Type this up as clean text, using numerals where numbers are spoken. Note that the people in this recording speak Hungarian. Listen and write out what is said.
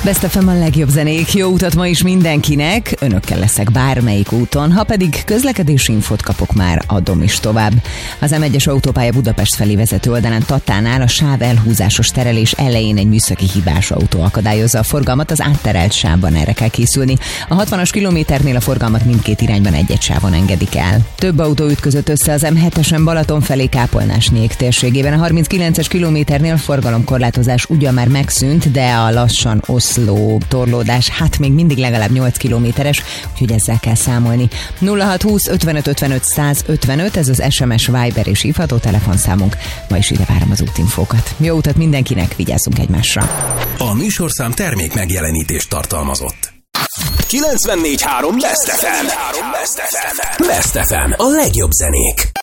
Best FM a legjobb zenék, jó utat ma is mindenkinek, önökkel leszek bármelyik úton, ha pedig közlekedési infót kapok, már adom is tovább. Az M1-es autópálya Budapest felé vezető oldalán Tatánál a sáv elhúzásos terelés elején egy műszaki hibás autó akadályozza a forgalmat, az átterelt sávban erre kell készülni. A 60-as kilométernél a forgalmat mindkét irányban egy-egy sávon engedik el. Több autó ütközött össze az M7-esen Balaton felé Kápolnás-Nyék térségében. A 39-es kilométernél a forgalomkorlátozás ugyan már megszűnt, de a lassan Oszló torlódás még mindig legalább 8 kilométeres, úgyhogy ezzel kell számolni. 0620 55 55 155, ez az SMS, Viber és hívható telefonszámunk. Ma is ide várom az útinfókat. Jó utat mindenkinek, vigyázzunk egymásra. A műsorszám termék megjelenítést tartalmazott. 94.3 Best FM. Best FM. A legjobb zenék.